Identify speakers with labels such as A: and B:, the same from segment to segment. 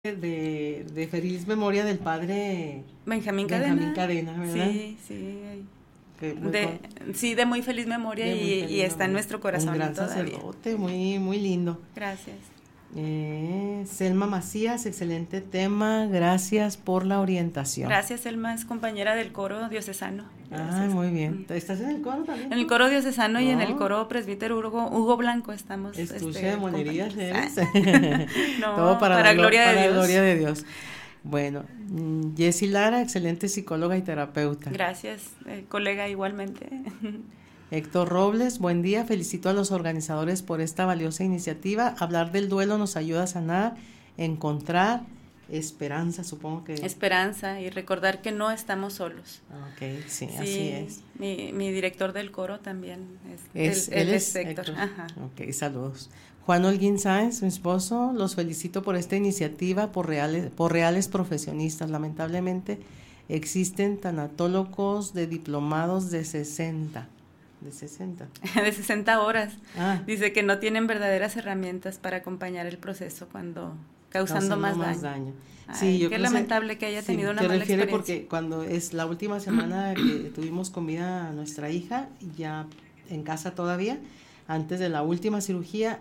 A: de feliz memoria del padre
B: Benjamín
A: Benjamín
B: Cadena.
A: Cadena, ¿verdad?
B: Sí, sí.
A: Que muy
B: Sí, de muy feliz memoria
A: de muy
B: y
A: feliz
B: está en
A: memoria.
B: nuestro corazón
A: Un gran
B: todavía.
A: sacerdote, muy, muy lindo.
B: Gracias.
A: Selma Macías, excelente tema, gracias por la orientación.
B: Gracias, Elma, es compañera del coro diocesano.
A: Ah, muy bien. ¿Estás en el coro también?
B: En el coro diocesano y en el
A: No.
B: coro presbítero Hugo Blanco estamos.
A: Estuche de monerías
B: compañeros.
A: eres.
B: No,
A: Todo para la
B: gloria de
A: para
B: Dios.
A: gloria de Dios. Bueno, Jessy Lara, excelente psicóloga y terapeuta.
B: Gracias, colega, igualmente.
A: Héctor Robles, buen día, felicito a los organizadores por esta valiosa iniciativa. Hablar del duelo nos ayuda a sanar, encontrar esperanza, supongo que.
B: Esperanza y recordar que no estamos solos.
A: Ok, sí, así es.
B: Mi director del coro también
A: Él es
B: Héctor. Ajá.
A: Ok, saludos. Juan Holguín Sáenz, mi esposo, los felicito por esta iniciativa, por reales profesionistas. Lamentablemente existen tanatólogos de diplomados de 60. De 60.
B: De 60 horas.
A: Ah.
B: Dice que no tienen verdaderas herramientas para acompañar el proceso cuando causando más daño. Ay,
A: Sí, yo
B: qué
A: creo
B: lamentable que haya tenido una mala
A: refiere
B: experiencia.
A: porque cuando es la última semana que tuvimos comida a nuestra hija, ya en casa todavía, antes de la última cirugía,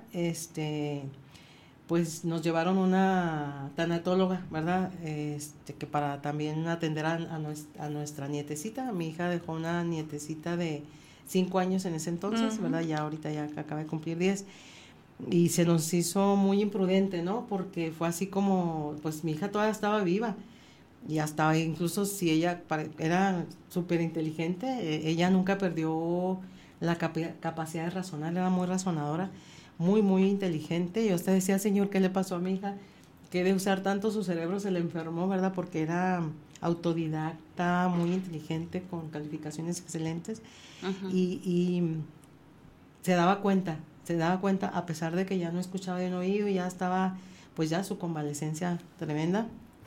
A: pues nos llevaron una tanatóloga, ¿verdad? Que para también atender a nuestra nietecita. Mi hija dejó una nietecita de 5 años en ese entonces,
B: Uh-huh.
A: ¿verdad? Ya ahorita ya acaba de cumplir 10. Y se nos hizo muy imprudente, ¿no? Porque fue así como, pues mi hija todavía estaba viva. Y hasta incluso si ella era súper inteligente, ella nunca perdió la capacidad de razonar, era muy razonadora, muy, muy inteligente. Yo hasta decía, Señor, ¿qué le pasó a mi hija? Que de usar tanto su cerebro se le enfermó, ¿verdad? Porque era autodidacta, muy inteligente, con calificaciones excelentes.
B: Uh-huh.
A: Y se daba cuenta, a pesar de que ya no escuchaba de un oído y ya estaba, pues ya su convalecencia tremenda.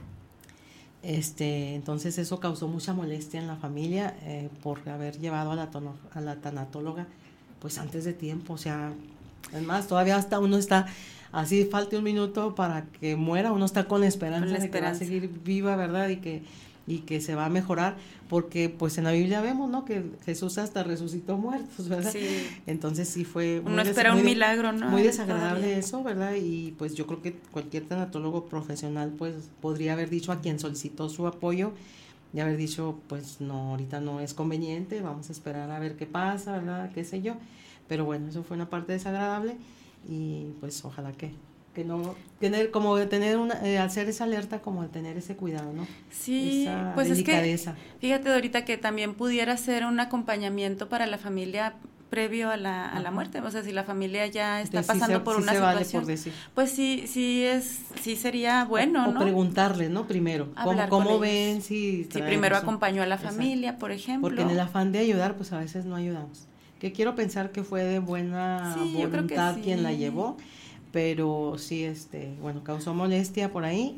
A: Entonces eso causó mucha molestia en la familia por haber llevado a la tanatóloga pues antes de tiempo, o sea, es más, todavía hasta uno está, así falte un minuto para que muera, uno está con la esperanza de que va a seguir viva, ¿verdad? Y que se va a mejorar, porque pues en la Biblia vemos, ¿no? Que Jesús hasta resucitó muertos, ¿verdad?
B: Sí.
A: Entonces sí fue
B: uno espera un milagro, ¿no?
A: Muy desagradable eso, ¿verdad? Y pues yo creo que cualquier tanatólogo profesional pues podría haber dicho a quien solicitó su apoyo y haber dicho, pues no, ahorita no es conveniente, vamos a esperar a ver qué pasa, ¿verdad? Qué sé yo. Pero bueno, eso fue una parte desagradable y pues ojalá que no tener una hacer esa alerta, como de tener ese cuidado, ¿no?
B: Sí,
A: esa
B: pues
A: delicadeza.
B: Es que fíjate Dorita que también pudiera ser un acompañamiento para la familia previo a la muerte, o sea, si la familia ya está pasando por una situación,
A: vale por
B: pues sí sería bueno,
A: o
B: ¿no?
A: preguntarles, ¿no? Primero, ¿cómo ven si
B: primero acompañó a la familia, por ejemplo?
A: Porque en el afán de ayudar, pues a veces no ayudamos. Que quiero pensar que fue de buena voluntad quien la llevó, pero sí, bueno, causó molestia por ahí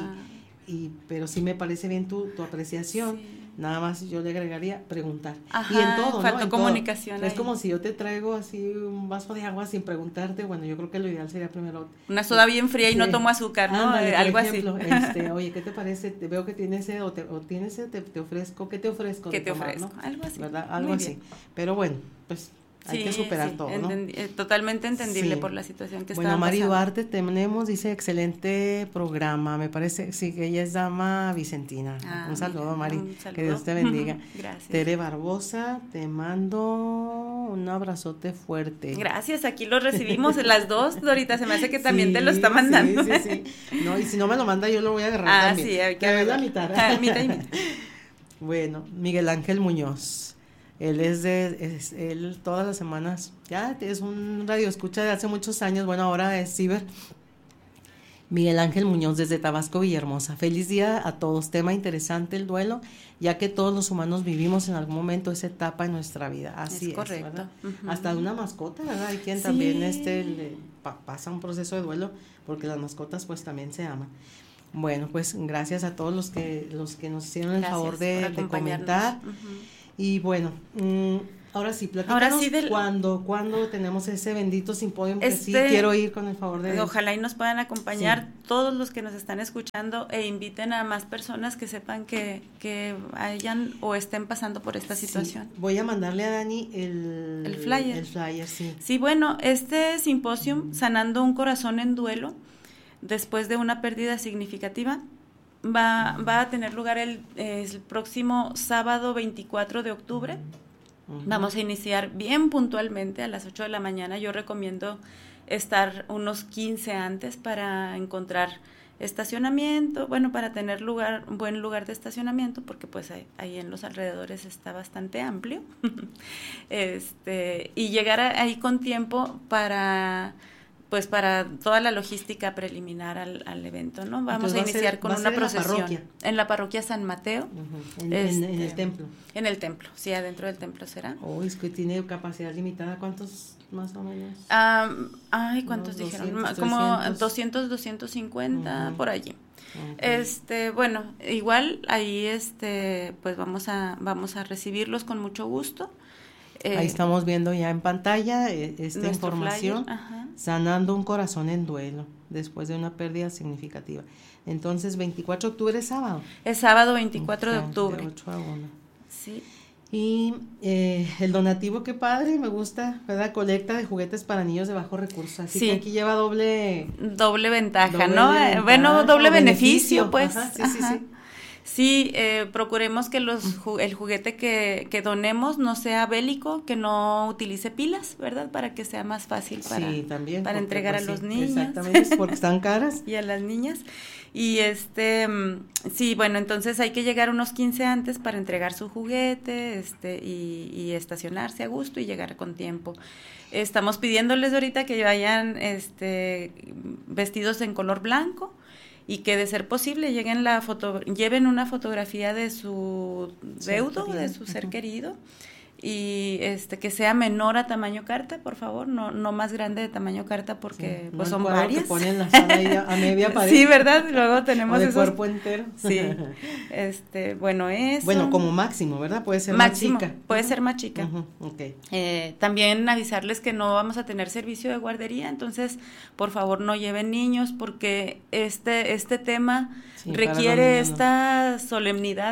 A: pero sí me parece bien tu apreciación. Sí. Nada más yo le agregaría preguntar.
B: Ajá,
A: y en todo,
B: faltó
A: ¿no?
B: comunicación.
A: Es como si yo te traigo así un vaso de agua sin preguntarte. Bueno, yo creo que lo ideal sería primero
B: una soda bien fría y no tomo azúcar, ¿no?
A: Ándale,
B: algo
A: ejemplo,
B: así.
A: Oye, ¿qué te parece? Te veo que tienes sed o tienes sed, te ofrezco. ¿Qué te ofrezco?
B: ¿Qué te
A: tomar,
B: ofrezco?
A: ¿no?
B: Algo así.
A: ¿Verdad? Algo así. Pero bueno, pues hay que superar todo, ¿no?
B: Totalmente entendible por la situación que está pasando.
A: Bueno, Mari Duarte tenemos, dice, excelente programa, me parece, sí, que ella es dama Vicentina. Un saludo, Mari, un saludo. Que Dios te bendiga.
B: Gracias.
A: Tere Barbosa, te mando un abrazote fuerte.
B: Gracias, aquí lo recibimos las dos, Dorita, se me hace que también te lo está mandando.
A: Sí. No, y si no me lo manda, yo lo voy a agarrar también.
B: Sí, hay que
A: ver la mitad.
B: mitad y mitad.
A: Bueno, Miguel Ángel Muñoz. Él él todas las semanas, ya es un radio escucha de hace muchos años, bueno, ahora es ciber. Miguel Ángel Muñoz desde Tabasco, Villahermosa. Feliz día a todos, tema interesante el duelo, ya que todos los humanos vivimos en algún momento esa etapa en nuestra vida, así es
B: correcto.
A: ¿verdad?
B: Uh-huh.
A: Hasta de una mascota, ¿verdad? Hay quien también pasa un proceso de duelo, porque las mascotas pues también se aman. Bueno, pues gracias a todos los que nos hicieron el favor de comentar.
B: Uh-huh.
A: Y bueno, Ahora sí, platícanos cuando tenemos ese bendito simposio, que sí quiero ir con el favor de Dios.
B: Ojalá y nos puedan acompañar todos los que nos están escuchando e inviten a más personas que sepan que hayan o estén pasando por esta situación.
A: Voy a mandarle a Dani el flyer. El flyer, sí.
B: Sí, bueno, este simposio, Sanando un corazón en duelo, después de una pérdida significativa, va a tener lugar el próximo sábado 24 de octubre. Vamos a iniciar bien puntualmente a las 8 de la mañana. Yo recomiendo estar unos 15 antes para encontrar estacionamiento, bueno, para tener buen lugar de estacionamiento, porque pues ahí en los alrededores está bastante amplio. Y llegar ahí con tiempo para toda la logística preliminar al evento, ¿no? Vamos a iniciar con una procesión. En la parroquia San Mateo.
A: En el templo.
B: En el templo, sí, adentro del templo será.
A: Es que tiene capacidad limitada. ¿Cuántos más o menos?
B: ¿Cuántos dijeron?
A: 200,
B: como
A: 300.
B: 200, 250, por allí. Okay. Bueno, igual ahí pues vamos a recibirlos con mucho gusto.
A: Ahí estamos viendo ya en pantalla esta información, Sanando un corazón en duelo, después de una pérdida significativa. Entonces, 24 de octubre es sábado.
B: Es sábado 24 de octubre.
A: De 8 a 1.
B: Sí.
A: Y el donativo, qué padre, me gusta, ¿verdad? Colecta de juguetes para niños de bajos recursos. Así que aquí lleva doble ventaja,
B: ¿no? Bueno, doble beneficio, pues.
A: Ajá, sí.
B: Sí, procuremos que el juguete que donemos no sea bélico, que no utilice pilas, ¿verdad? Para que sea más fácil para entregar a los niños.
A: Exactamente, porque están caras.
B: Y a las niñas. Y sí, bueno, entonces hay que llegar unos 15 antes para entregar su juguete, y estacionarse a gusto y llegar con tiempo. Estamos pidiéndoles ahorita que vayan vestidos en color blanco, y que de ser posible lleven una fotografía de su deudo, de su ser querido, y que sea menor a tamaño carta, por favor, no más grande de tamaño carta, porque pues son varias.
A: Que ponen la sala ahí a media pared.
B: Sí, ¿verdad? Luego tenemos
A: o de cuerpo entero.
B: Sí. Bueno, eso.
A: Bueno, como máximo, ¿verdad? Puede ser
B: máximo,
A: más chica.
B: Puede ser más chica.
A: Okay.
B: También avisarles que no vamos a tener servicio de guardería, entonces, por favor, no lleven niños, porque este tema requiere esta solemnidad,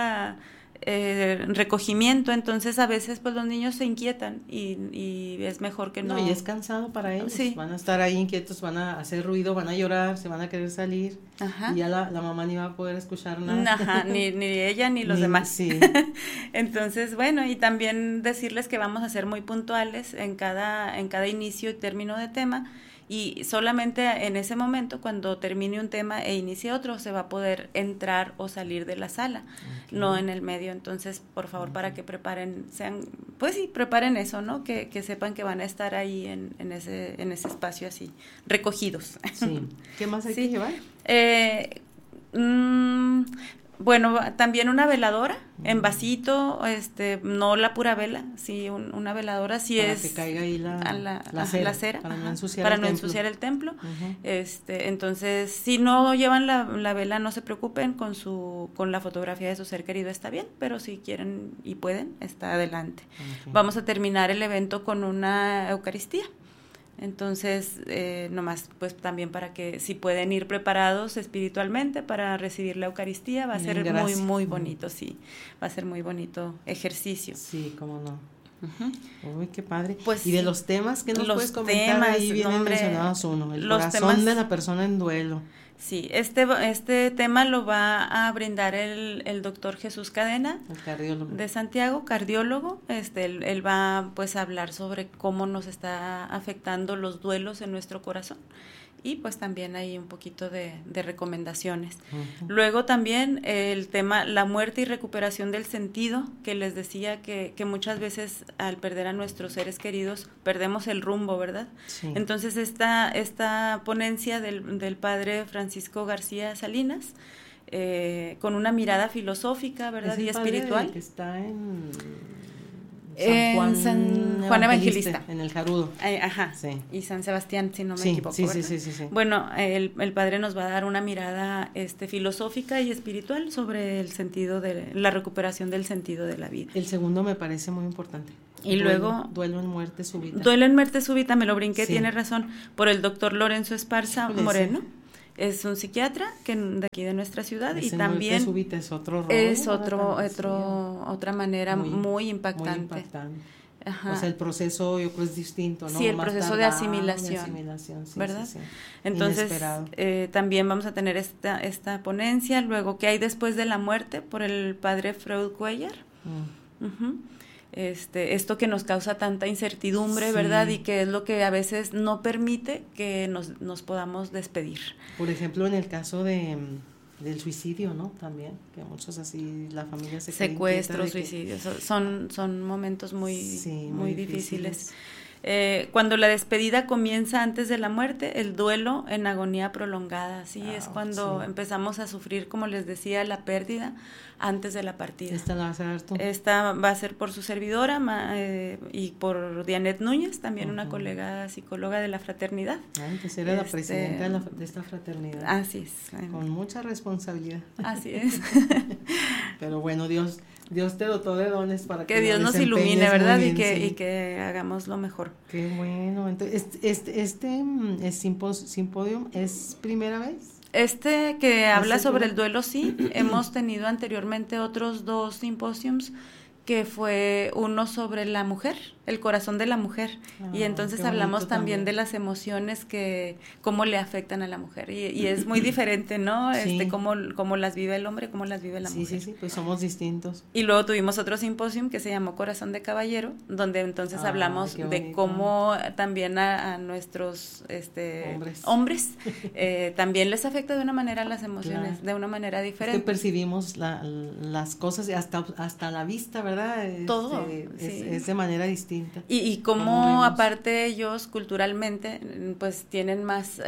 B: recogimiento, entonces a veces pues los niños se inquietan y es mejor que no.
A: Y es cansado para ellos, van a estar ahí inquietos, van a hacer ruido, van a llorar, se van a querer salir. Y ya la mamá ni va a poder escuchar nada.
B: Ni ella ni los demás.
A: Sí.
B: Entonces, bueno, y también decirles que vamos a ser muy puntuales en cada inicio y término de tema, y solamente en ese momento, cuando termine un tema e inicie otro, se va a poder entrar o salir de la sala, no en el medio. Entonces, por favor, para que preparen eso, ¿no? Que sepan que van a estar ahí en ese espacio así, recogidos.
A: Sí. ¿Qué más hay que llevar?
B: Bueno, también una veladora en vasito, no la pura vela, sí, una veladora, sí,
A: para que caiga ahí la cera,
B: para no ensuciar el templo. Entonces, si no llevan la vela, no se preocupen, con la fotografía de su ser querido está bien, pero si quieren y pueden, está adelante. Vamos a terminar el evento con una Eucaristía. Entonces, nomás pues también para que si pueden ir preparados espiritualmente para recibir la Eucaristía, va a ser muy, muy bonito, sí, va a ser muy bonito ejercicio.
A: Sí, cómo no. Uy, qué padre.
B: Pues,
A: y de los temas que nos puedes comentar, ahí vienen mencionados uno, el corazón de la persona en duelo.
B: Sí, este tema lo va a brindar el doctor Jesús Cadena,
A: el cardiólogo
B: de Santiago, cardiólogo. Él va pues a hablar sobre cómo nos está afectando los duelos en nuestro corazón, y pues también hay un poquito de recomendaciones. Luego también el tema la muerte y recuperación del sentido, que les decía que muchas veces al perder a nuestros seres queridos perdemos el rumbo, ¿verdad?
A: Sí.
B: Entonces esta ponencia del padre Francisco García Salinas, con una mirada filosófica, ¿verdad? Y espiritual.
A: Que está en
B: San Juan Evangelista.
A: En el Jarudo.
B: Ajá.
A: Sí.
B: Y San Sebastián, si no me
A: Sí,
B: equivoco.
A: sí,
B: ¿verdad?
A: sí.
B: Bueno, el padre nos va a dar una mirada filosófica y espiritual sobre el sentido de la recuperación del sentido de la vida.
A: El segundo me parece muy importante.
B: Y luego...
A: Duelo en muerte súbita.
B: Duelo en muerte súbita, me lo brinqué,
A: Sí.
B: tiene razón, por el doctor Lorenzo Esparza
A: Híjole,
B: Moreno.
A: sí.
B: Es un psiquiatra de aquí de nuestra ciudad
A: Ese
B: y también
A: muerte súbita es otro rollo,
B: es
A: ¿verdad?
B: otra manera muy impactante.
A: Muy impactante.
B: Ajá.
A: O sea, el proceso yo creo es distinto, ¿no?
B: Sí, el
A: Más
B: proceso de
A: tardado,
B: asimilación,
A: sí,
B: ¿verdad?
A: sí.
B: Entonces,
A: Inesperado.
B: también vamos a tener esta ponencia, luego, ¿qué hay después de la muerte? Por el padre Freud Cuellar. Uh-huh. Esto que nos causa tanta incertidumbre,
A: Sí.
B: ¿verdad? Y que es lo que a veces no permite que nos podamos despedir.
A: Por ejemplo, en el caso del suicidio, ¿no? También, que muchos así, la familia se queda
B: Secuestros,
A: inquieta de que...
B: suicidios, son momentos muy difíciles.
A: difíciles.
B: Cuando la despedida comienza antes de la muerte, el duelo en agonía prolongada, ¿sí? Es cuando empezamos a sufrir, como les decía, la pérdida antes de la partida.
A: ¿Esta la vas a dar tú?
B: Esta va a ser por su servidora y por Dianet Núñez, también una colega psicóloga de la fraternidad.
A: Pues era la presidenta de esta fraternidad.
B: Así es.
A: Con mucha responsabilidad.
B: Así es.
A: Pero bueno, Dios te dotó de dones para que
B: Dios nos ilumine, ¿verdad? Y que hagamos lo mejor.
A: Qué bueno. Entonces, este simposio es primera vez.
B: Que habla sobre el duelo, sí. Hemos tenido anteriormente otros 2 simposios, que fue uno sobre la mujer, el corazón de la mujer, y entonces hablamos también de las emociones cómo le afectan a la mujer, y es muy diferente, ¿no?
A: Sí.
B: Cómo las vive el hombre, cómo las vive la mujer.
A: Sí, pues somos distintos.
B: Y luego tuvimos otro simposio que se llamó Corazón de Caballero, donde entonces hablamos de cómo también a nuestros hombres también les afecta de una manera las emociones, claro, de una manera diferente.
A: Es que percibimos las cosas hasta la vista, ¿verdad?
B: Todo.
A: Es de manera distinta.
B: Y cómo aparte ellos culturalmente pues tienen más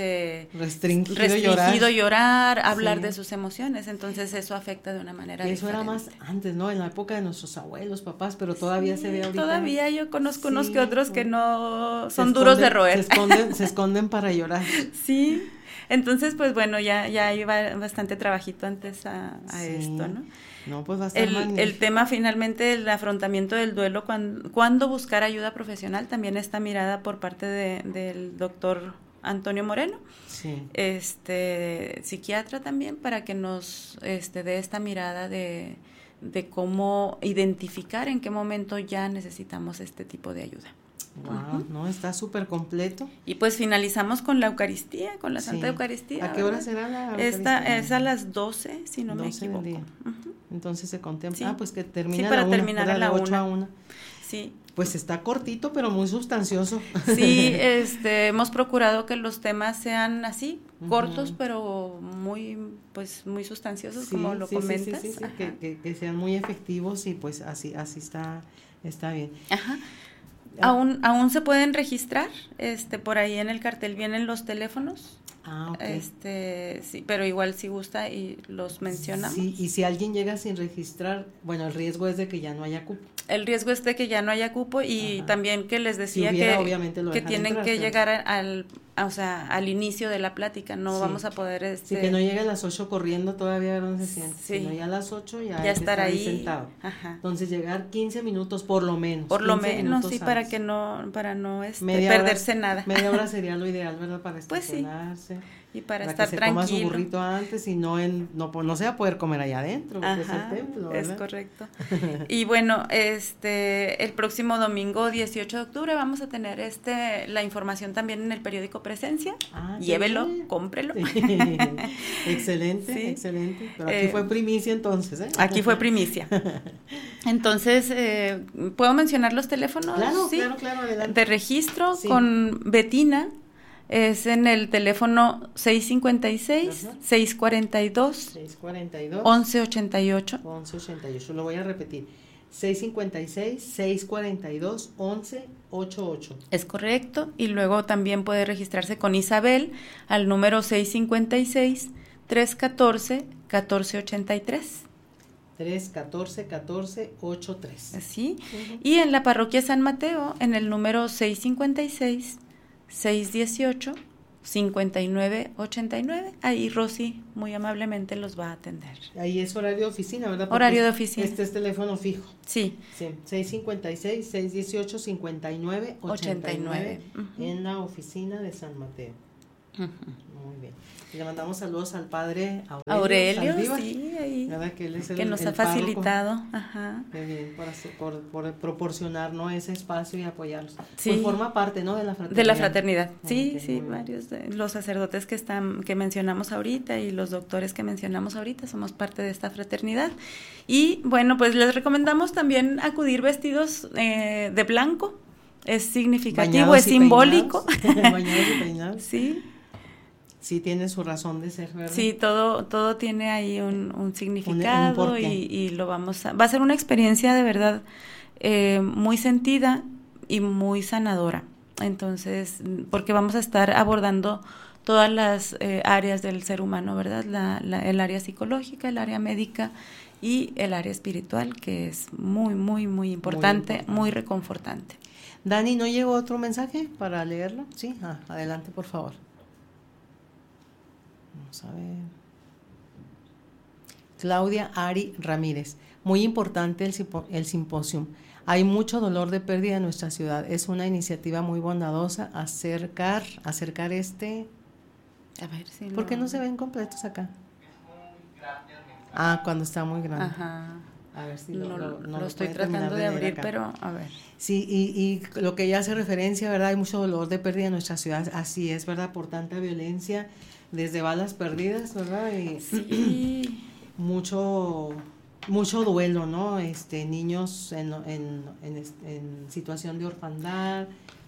B: restringido llorar, hablar de sus emociones, entonces eso afecta de una manera diferente.
A: Eso era más antes, ¿no? En la época de nuestros abuelos, papás, pero todavía se ve ahorita.
B: Todavía yo conozco unos que otros que no son duros de roer.
A: Se esconden para llorar.
B: Sí. Entonces, pues bueno, ya hay bastante trabajito antes a esto, ¿no?
A: No, pues va a estar
B: el tema finalmente, el afrontamiento del duelo, cuando buscar ayuda profesional, también está mirada por parte del doctor Antonio Moreno,
A: sí,
B: psiquiatra también, para que nos dé esta mirada de cómo identificar en qué momento ya necesitamos este tipo de ayuda.
A: Wow, no, está súper completo.
B: Y pues finalizamos con la Eucaristía, con la Santa Eucaristía.
A: ¿A qué hora será la Eucaristía?
B: Esta es a las 12, si no me equivoco.
A: Del día. Entonces se contempla.
B: Sí.
A: Pues que termina
B: para
A: a la 1,
B: terminar a la
A: 8 a 1.
B: Sí.
A: Pues está cortito, pero muy sustancioso.
B: Sí, hemos procurado que los temas sean así, cortos, pero muy sustanciosos, como lo comentas.
A: Sí, que sean muy efectivos y pues así está bien.
B: Ajá. Aún se pueden registrar, por ahí en el cartel vienen los teléfonos.
A: Okay.
B: Sí, pero igual si gusta y los mencionamos.
A: Sí, y si alguien llega sin registrar, bueno, el riesgo es de que ya no haya cupo.
B: El riesgo es de que ya no haya cupo y también que les decía
A: si hubiera,
B: que tienen que llegar al inicio de la plática, no vamos a poder...
A: Sí, que no llegue a las 8 corriendo todavía donde se siente, sino ya a las 8 ya
B: estar ahí
A: sentado.
B: Ajá.
A: Entonces llegar 15 minutos por lo menos.
B: Por lo menos, sí, para no perderse nada.
A: Media hora sería lo ideal, ¿verdad? Para estacionarse.
B: Pues sí. Y para estar tranquilo.
A: Que se coma su burrito antes y no se va a poder comer allá adentro, porque es el templo, ¿verdad?
B: Es correcto. Y bueno, el próximo domingo 18 de octubre vamos a tener la información también en el periódico Presencia. Llévelo, cómprelo.
A: Excelente,
B: sí.
A: Excelente. Pero aquí fue primicia entonces, ¿eh?
B: Aquí fue primicia. Entonces, ¿puedo mencionar los teléfonos?
A: Claro,
B: ¿sí?
A: claro, adelante.
B: De registro con Betina. Es en el teléfono 656-642-1188.
A: 1188, lo voy a repetir. 656-642-1188.
B: Es correcto. Y luego también puede registrarse con Isabel al número 656-314-1483.
A: 314-1483.
B: Sí, y en la parroquia San Mateo, en el número 656-618-5989, ahí Rosy muy amablemente los va a atender.
A: Ahí es horario de oficina, ¿verdad? Porque
B: horario de oficina.
A: Este es teléfono fijo.
B: Sí.
A: 656-618-5989 en la oficina de San Mateo. Muy bien. Y le mandamos saludos al padre
B: Aurelio,
A: Saldívar,
B: sí, ahí,
A: que él es
B: que nos ha facilitado.
A: Qué bien, por proporcionar, ¿no?, ese espacio y apoyarlos.
B: Sí.
A: Pues forma parte, ¿no?, de la fraternidad.
B: De la fraternidad, sí,
A: Okay,
B: sí, varios los sacerdotes que mencionamos ahorita y los doctores que mencionamos ahorita somos parte de esta fraternidad. Y bueno, pues les recomendamos también acudir vestidos de blanco. Es significativo,
A: bañados
B: es simbólico.
A: Bañados y peinados.
B: Sí.
A: Sí, tiene su razón de ser, ¿verdad?
B: Sí, todo tiene ahí un significado
A: un
B: y lo va a ser una experiencia de verdad muy sentida y muy sanadora. Entonces, porque vamos a estar abordando todas las áreas del ser humano, ¿verdad? El área psicológica, el área médica y el área espiritual, que es muy, muy, muy importante, muy reconfortante.
A: Dani, ¿no llegó otro mensaje para leerlo? Sí, adelante, por favor. Vamos a ver. Claudia Ari Ramírez. Muy importante el simposio. Hay mucho dolor de pérdida en nuestra ciudad. Es una iniciativa muy bondadosa acercar este.
B: A ver si
A: ¿Por qué no se ven completos acá? Cuando está muy grande.
B: Ajá.
A: A ver si
B: lo estoy tratando de abrir, pero a ver.
A: Sí, y lo que ella hace referencia, ¿verdad? Hay mucho dolor de pérdida en nuestra ciudad. Así es, ¿verdad? Por tanta violencia, desde balas perdidas, ¿verdad? Y
B: sí.
A: mucho duelo, ¿no? Niños en situación de orfandad,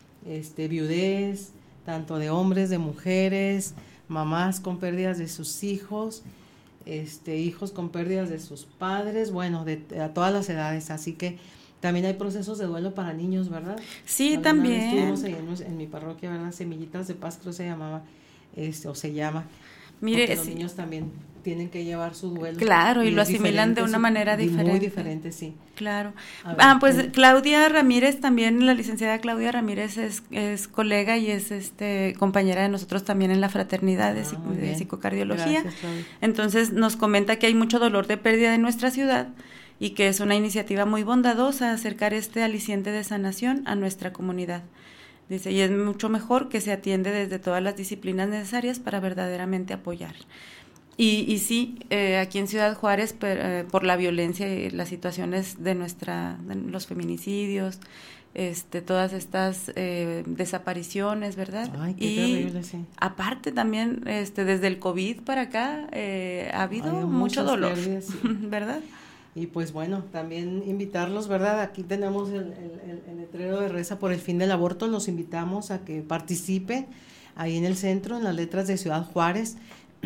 A: viudez, tanto de hombres, de mujeres, mamás con pérdidas de sus hijos, hijos con pérdidas de sus padres, bueno, a todas las edades, así que también hay procesos de duelo para niños, ¿verdad?
B: Sí, también.
A: Estuvimos ahí en mi parroquia, ¿verdad? Semillitas de Paz, creo se llamaba, o se llama.
B: Mire,
A: porque los niños también tienen que llevar su duelo.
B: Claro, y lo asimilan de una manera diferente.
A: Muy diferente, sí.
B: Claro.
A: Ver,
B: Claudia Ramírez también, la licenciada Claudia Ramírez es colega y es compañera de nosotros también en la fraternidad de psicocardiología.
A: Gracias, Claudia.
B: Entonces nos comenta que hay mucho dolor de pérdida en nuestra ciudad y que es una iniciativa muy bondadosa acercar este aliciente de sanación a nuestra comunidad. Dice, y es mucho mejor que se atiende desde todas las disciplinas necesarias para verdaderamente apoyar. Y sí, aquí en Ciudad Juárez, por la violencia y las situaciones de los feminicidios, todas estas desapariciones, ¿verdad?
A: Ay, qué terrible, sí.
B: Aparte también, desde el COVID para acá, ha habido mucho dolor, pérdidas, sí. ¿Verdad?
A: Y pues bueno, también invitarlos, ¿verdad? Aquí tenemos el letrero de Reza por el fin del aborto. Los invitamos a que participen ahí en el centro, en las letras de Ciudad Juárez.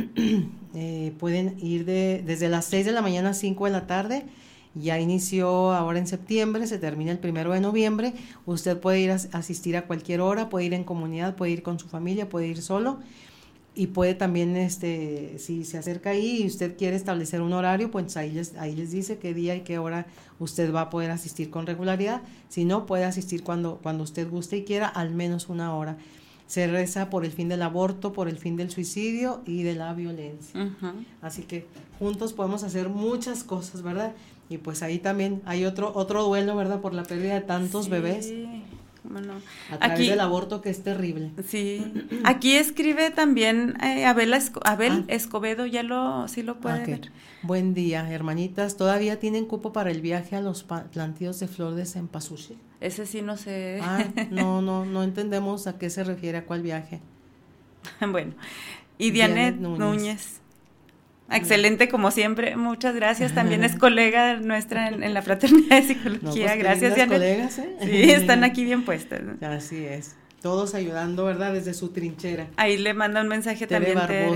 A: Pueden ir desde las 6 de la mañana a 5 de la tarde. Ya inició ahora en septiembre, se termina el 1 de noviembre. Usted puede ir a asistir a cualquier hora, puede ir en comunidad, puede ir con su familia, puede ir solo. Y puede también, si se acerca ahí y usted quiere establecer un horario, pues ahí les dice qué día y qué hora usted va a poder asistir con regularidad. Si no, puede asistir cuando usted guste y quiera, al menos una hora. Se reza por el fin del aborto, por el fin del suicidio y de la violencia. Uh-huh. Así que juntos podemos hacer muchas cosas, ¿verdad? Y pues ahí también hay otro duelo, ¿verdad? Por la pérdida de tantos bebés.
B: Bueno,
A: a través del aborto, que es terrible.
B: Sí. Aquí escribe también Abel Escobedo, sí lo puede ver.
A: Buen día, hermanitas. ¿Todavía tienen cupo para el viaje a los plantíos de flor de cempasúchil?
B: Ese sí no sé.
A: No entendemos a qué se refiere, a cuál viaje.
B: Bueno, y Dianet Núñez. Excelente, como siempre, muchas gracias. También es colega nuestra en la fraternidad de psicología.
A: Pues
B: gracias, Diana.
A: Colegas,
B: Sí, están aquí bien puestas.
A: Así es. Todos ayudando, ¿verdad? Desde su trinchera.
B: Ahí le manda un mensaje
A: Tere
B: también.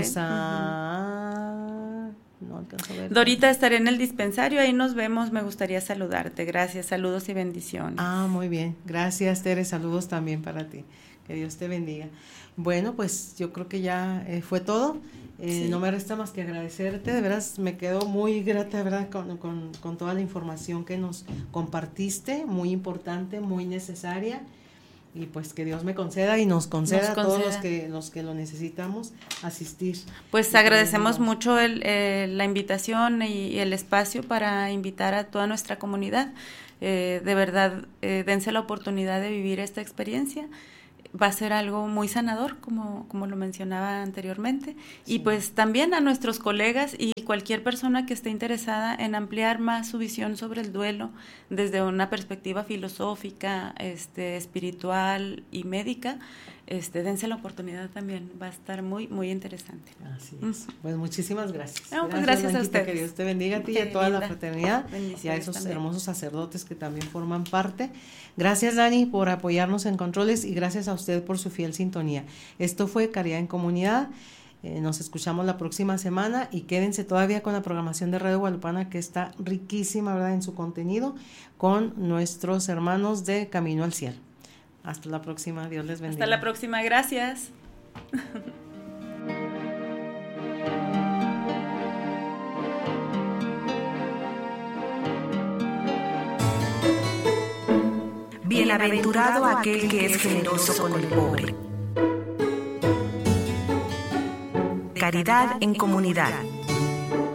A: Barbosa. No alcanzo a ver.
B: Dorita, estaré en el dispensario, ahí nos vemos. Me gustaría saludarte. Gracias, saludos y bendiciones.
A: Muy bien. Gracias, Tere. Saludos también para ti. Que Dios te bendiga. Bueno, pues yo creo que ya fue todo. Sí. No me resta más que agradecerte, de veras me quedo muy grata, ¿verdad? Con toda la información que nos compartiste, muy importante, muy necesaria, y pues que Dios me conceda y nos conceda a todos los que lo necesitamos asistir.
B: Pues agradecemos mucho la invitación y el espacio para invitar a toda nuestra comunidad. De verdad, dense la oportunidad de vivir esta experiencia. Va a ser algo muy sanador, como lo mencionaba anteriormente, sí. Y pues también a nuestros colegas y cualquier persona que esté interesada en ampliar más su visión sobre el duelo desde una perspectiva filosófica, espiritual y médica, dense la oportunidad también, va a estar muy, muy interesante.
A: Así es. Pues muchísimas gracias.
B: Pues gracias a ustedes.
A: Que Dios te bendiga a ti y a toda la fraternidad y a esos también. Hermosos sacerdotes que también forman parte. Gracias, Dani, por apoyarnos en controles y gracias a usted por su fiel sintonía. Esto fue Caridad en Comunidad. Nos escuchamos la próxima semana y quédense todavía con la programación de Radio Guadalupana, que está riquísima, ¿verdad?, en su contenido, con nuestros hermanos de Camino al Cielo. Hasta la próxima, Dios les bendiga.
B: Hasta la próxima, gracias.
C: Bienaventurado aquel que es generoso con el pobre. Caridad en Comunidad.